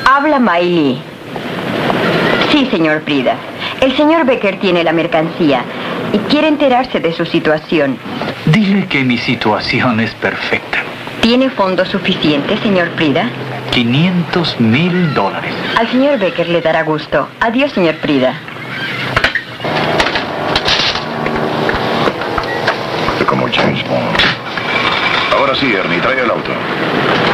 Habla Miley. Sí, señor Prida. El señor Becker tiene la mercancía y quiere enterarse de su situación. Dile que mi situación es perfecta. ¿Tiene fondos suficientes, señor Prida? $500,000. Al señor Becker le dará gusto. Adiós, señor Prida. Como James Bond. Ahora sí, Ernie, trae el auto.